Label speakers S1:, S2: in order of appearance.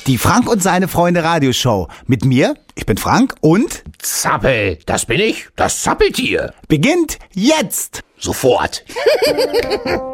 S1: Die Frank und seine Freunde Radioshow. Mit mir, ich bin Frank und...
S2: Zappel, das bin ich, das Zappeltier.
S1: Beginnt jetzt!
S2: Sofort.